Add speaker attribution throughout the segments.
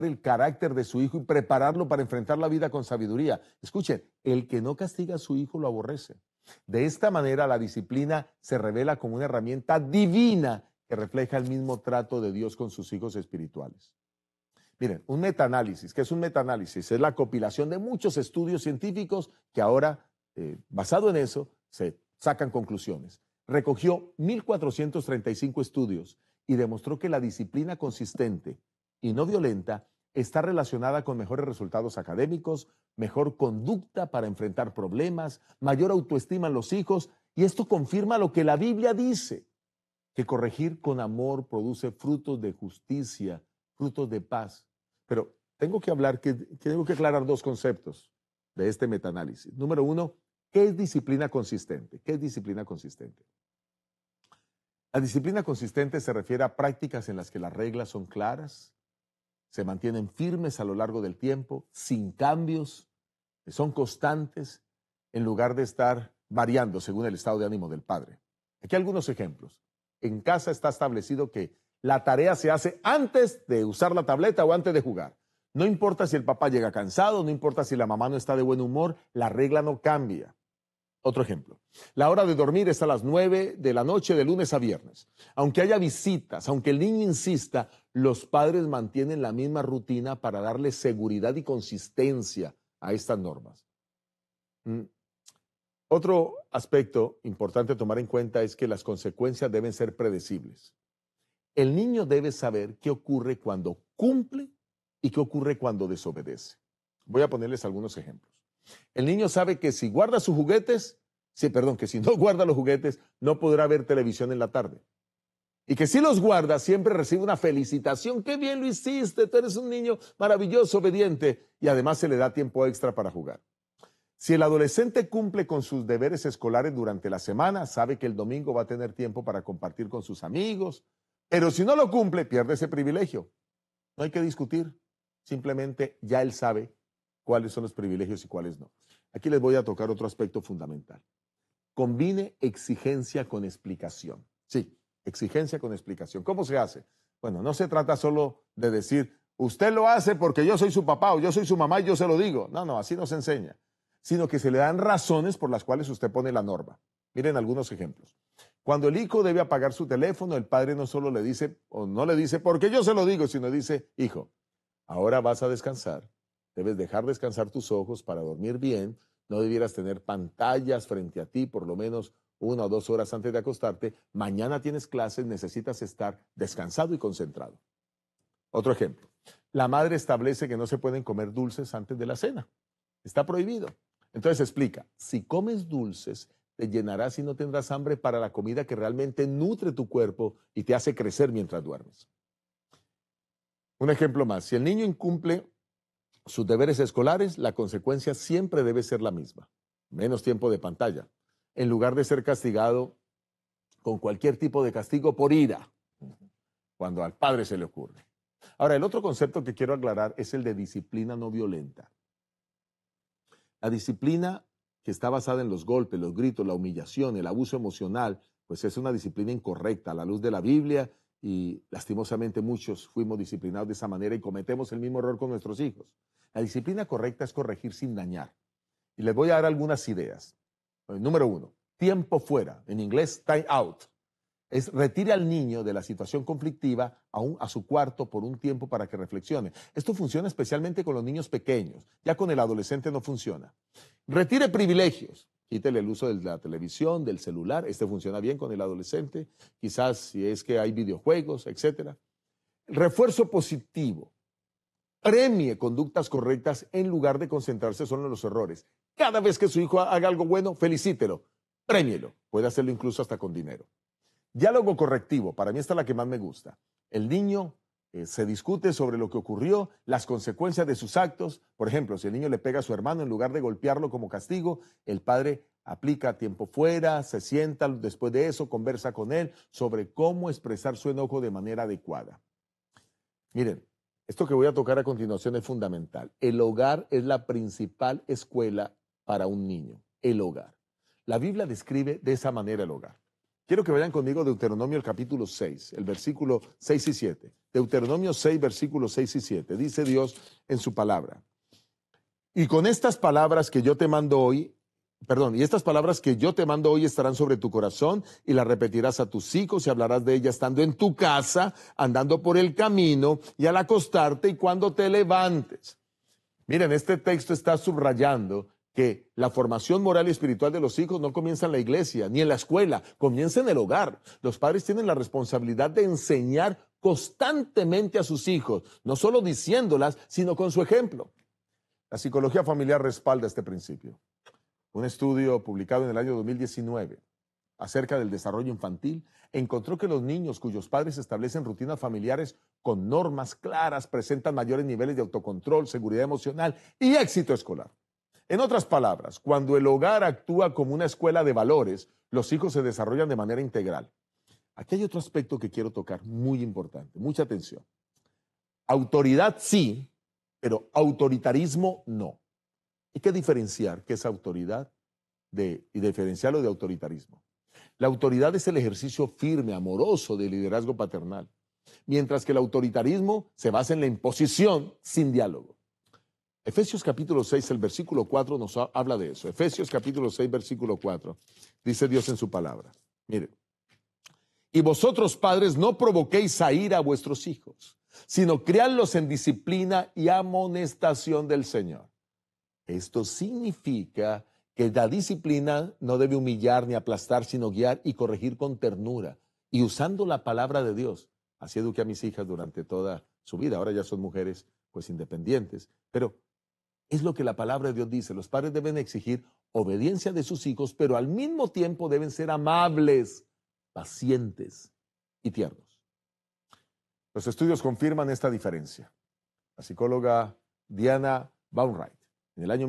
Speaker 1: el carácter de su hijo y prepararlo para enfrentar la vida con sabiduría. Escuchen, el que no castiga a su hijo lo aborrece. De esta manera, la disciplina se revela como una herramienta divina que refleja el mismo trato de Dios con sus hijos espirituales. Miren, un metaanálisis. ¿Qué es un metaanálisis? Es la compilación de muchos estudios científicos que ahora, basado en eso, se sacan conclusiones. Recogió 1.435 estudios y demostró que la disciplina consistente y no violenta está relacionada con mejores resultados académicos, mejor conducta para enfrentar problemas, mayor autoestima en los hijos, y esto confirma lo que la Biblia dice, que corregir con amor produce frutos de justicia, frutos de paz. Pero tengo que aclarar dos conceptos de este metaanálisis. Número uno, ¿qué es disciplina consistente? ¿Qué es disciplina consistente? La disciplina consistente se refiere a prácticas en las que las reglas son claras, se mantienen firmes a lo largo del tiempo, sin cambios, son constantes, en lugar de estar variando según el estado de ánimo del padre. Aquí algunos ejemplos. En casa está establecido que la tarea se hace antes de usar la tableta o antes de jugar. No importa si el papá llega cansado, no importa si la mamá no está de buen humor, la regla no cambia. Otro ejemplo, la hora de dormir es a las 9 de la noche de lunes a viernes. Aunque haya visitas, aunque el niño insista, los padres mantienen la misma rutina para darle seguridad y consistencia a estas normas. Otro aspecto importante a tomar en cuenta es que las consecuencias deben ser predecibles. El niño debe saber qué ocurre cuando cumple y qué ocurre cuando desobedece. Voy a ponerles algunos ejemplos. El niño sabe que si guarda sus juguetes, que si no guarda los juguetes, no podrá ver televisión en la tarde. Y que si los guarda, siempre recibe una felicitación. ¡Qué bien lo hiciste! Tú eres un niño maravilloso, obediente. Y además se le da tiempo extra para jugar. Si el adolescente cumple con sus deberes escolares durante la semana, sabe que el domingo va a tener tiempo para compartir con sus amigos. Pero si no lo cumple, pierde ese privilegio. No hay que discutir. Simplemente ya él sabe cuáles son los privilegios y cuáles no. Aquí les voy a tocar otro aspecto fundamental. Combine exigencia con explicación. Sí, exigencia con explicación. ¿Cómo se hace? Bueno, no se trata solo de decir, usted lo hace porque yo soy su papá o yo soy su mamá y yo se lo digo. No, así no se enseña. Sino que se le dan razones por las cuales usted pone la norma. Miren algunos ejemplos. Cuando el hijo debe apagar su teléfono, el padre no solo le dice, o no le dice, porque yo se lo digo, sino dice, hijo, ahora vas a descansar. Debes dejar descansar tus ojos para dormir bien. No debieras tener pantallas frente a ti por lo menos 1 o 2 horas antes de acostarte. Mañana tienes clases, necesitas estar descansado y concentrado. Otro ejemplo. La madre establece que no se pueden comer dulces antes de la cena. Está prohibido. Entonces explica, si comes dulces, te llenarás y no tendrás hambre para la comida que realmente nutre tu cuerpo y te hace crecer mientras duermes. Un ejemplo más. Si el niño incumple sus deberes escolares, la consecuencia siempre debe ser la misma. Menos tiempo de pantalla. En lugar de ser castigado con cualquier tipo de castigo por ira, cuando al padre se le ocurre. Ahora, el otro concepto que quiero aclarar es el de disciplina no violenta. La disciplina que está basada en los golpes, los gritos, la humillación, el abuso emocional, pues es una disciplina incorrecta a la luz de la Biblia y lastimosamente muchos fuimos disciplinados de esa manera y cometemos el mismo error con nuestros hijos. La disciplina correcta es corregir sin dañar. Y les voy a dar algunas ideas. Número 1, tiempo fuera, en inglés time out. Es retire al niño de la situación conflictiva a su cuarto por un tiempo para que reflexione. Esto funciona especialmente con los niños pequeños, ya con el adolescente no funciona. Retire privilegios, quítele el uso de la televisión, del celular, este funciona bien con el adolescente, quizás si es que hay videojuegos, etc. Refuerzo positivo, premie conductas correctas en lugar de concentrarse solo en los errores. Cada vez que su hijo haga algo bueno, felicítelo, prémielo, puede hacerlo incluso hasta con dinero. Diálogo correctivo, para mí esta es la que más me gusta. El niño se discute sobre lo que ocurrió, las consecuencias de sus actos. Por ejemplo, si el niño le pega a su hermano, en lugar de golpearlo como castigo, el padre aplica tiempo fuera, se sienta después de eso, conversa con él sobre cómo expresar su enojo de manera adecuada. Miren, esto que voy a tocar a continuación es fundamental. El hogar es la principal escuela para un niño, el hogar. La Biblia describe de esa manera el hogar. Quiero que vayan conmigo a Deuteronomio el capítulo 6, el versículo 6 y 7. Deuteronomio 6, versículos 6 y 7. Dice Dios en su palabra. Y con estas palabras que yo te mando hoy, y estas palabras que yo te mando hoy estarán sobre tu corazón y las repetirás a tus hijos y hablarás de ellas estando en tu casa, andando por el camino y al acostarte y cuando te levantes. Miren, este texto está subrayando que la formación moral y espiritual de los hijos no comienza en la iglesia ni en la escuela, comienza en el hogar. Los padres tienen la responsabilidad de enseñar constantemente a sus hijos, no solo diciéndolas, sino con su ejemplo. La psicología familiar respalda este principio. Un estudio publicado en el año 2019 acerca del desarrollo infantil encontró que los niños cuyos padres establecen rutinas familiares con normas claras presentan mayores niveles de autocontrol, seguridad emocional y éxito escolar. En otras palabras, cuando el hogar actúa como una escuela de valores, los hijos se desarrollan de manera integral. Aquí hay otro aspecto que quiero tocar, muy importante, mucha atención. Autoridad sí, pero autoritarismo no. Hay que diferenciar qué es autoridad y diferenciarlo de autoritarismo. La autoridad es el ejercicio firme, amoroso del liderazgo paternal, mientras que el autoritarismo se basa en la imposición sin diálogo. Efesios capítulo 6, el versículo 4 nos habla de eso. Efesios capítulo 6, versículo 4, dice Dios en su palabra. Miren, y vosotros padres no provoquéis a ira a vuestros hijos, sino criadlos en disciplina y amonestación del Señor. Esto significa que la disciplina no debe humillar ni aplastar, sino guiar y corregir con ternura y usando la palabra de Dios. Así eduqué a mis hijas durante toda su vida. Ahora ya son mujeres pues independientes, pero es lo que la palabra de Dios dice. Los padres deben exigir obediencia de sus hijos, pero al mismo tiempo deben ser amables, pacientes y tiernos. Los estudios confirman esta diferencia. La psicóloga Diana Baumright en el año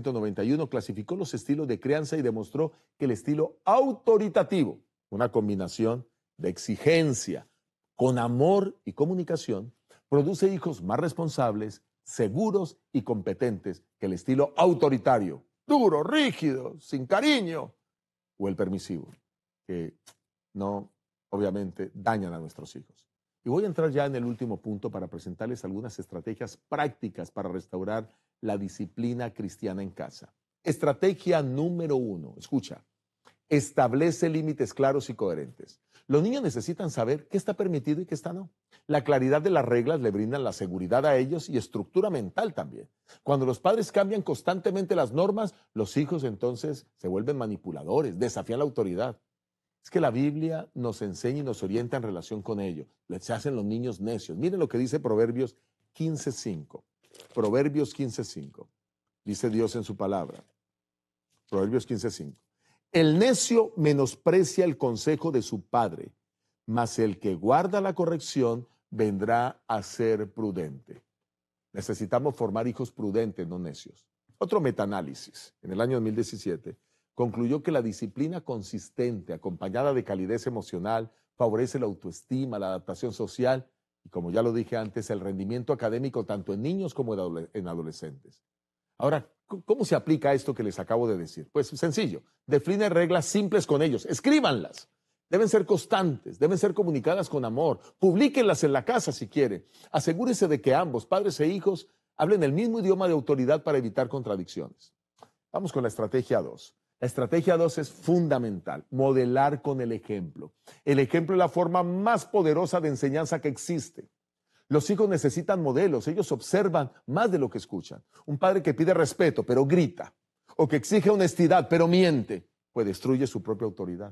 Speaker 1: 1991 clasificó los estilos de crianza y demostró que el estilo autoritativo, una combinación de exigencia con amor y comunicación, produce hijos más responsables, seguros y competentes que el estilo autoritario, duro, rígido, sin cariño, o el permisivo, que no, obviamente, dañan a nuestros hijos. Y voy a entrar ya en el último punto para presentarles algunas estrategias prácticas para restaurar la disciplina cristiana en casa. Estrategia número 1, escucha, establece límites claros y coherentes. Los niños necesitan saber qué está permitido y qué está no. La claridad de las reglas le brindan la seguridad a ellos y estructura mental también. Cuando los padres cambian constantemente las normas, los hijos entonces se vuelven manipuladores, desafían la autoridad. Es que la Biblia nos enseña y nos orienta en relación con ello. Se hacen los niños necios. Miren lo que dice Proverbios 15:5. Proverbios 15:5. Dice Dios en su palabra. Proverbios 15:5. El necio menosprecia el consejo de su padre, mas el que guarda la corrección vendrá a ser prudente. Necesitamos formar hijos prudentes, no necios. Otro metaanálisis en el año 2017 concluyó que la disciplina consistente, acompañada de calidez emocional, favorece la autoestima, la adaptación social y, como ya lo dije antes, el rendimiento académico tanto en niños como en adolescentes. Ahora, ¿cómo se aplica esto que les acabo de decir? Pues sencillo, define reglas simples con ellos, escríbanlas. Deben ser constantes, deben ser comunicadas con amor, publíquenlas en la casa si quiere. Asegúrese de que ambos, padres e hijos, hablen el mismo idioma de autoridad para evitar contradicciones. Vamos con la estrategia 2. La estrategia 2 es fundamental, modelar con el ejemplo. El ejemplo es la forma más poderosa de enseñanza que existe. Los hijos necesitan modelos, ellos observan más de lo que escuchan. Un padre que pide respeto pero grita, o que exige honestidad pero miente, pues destruye su propia autoridad.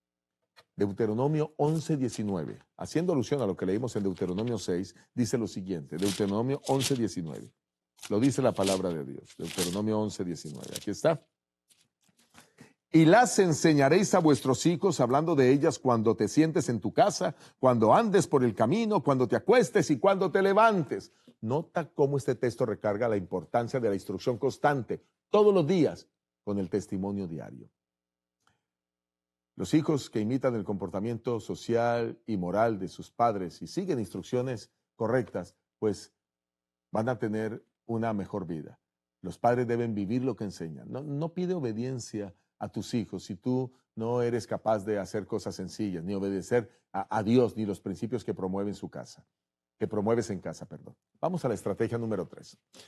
Speaker 1: Deuteronomio 11:19, haciendo alusión a lo que leímos en Deuteronomio 6, dice lo siguiente, Deuteronomio 11:19, lo dice la palabra de Dios, Deuteronomio 11:19, aquí está. Y las enseñaréis a vuestros hijos, hablando de ellas cuando te sientes en tu casa, cuando andes por el camino, cuando te acuestes y cuando te levantes. Nota cómo este texto recarga la importancia de la instrucción constante, todos los días, con el testimonio diario. Los hijos que imitan el comportamiento social y moral de sus padres y siguen instrucciones correctas, pues van a tener una mejor vida. Los padres deben vivir lo que enseñan. No pide obediencia a tus hijos si tú no eres capaz de hacer cosas sencillas, ni obedecer a Dios, ni los principios que promueven su casa, que promueves en casa, perdón? Vamos a la estrategia número 3.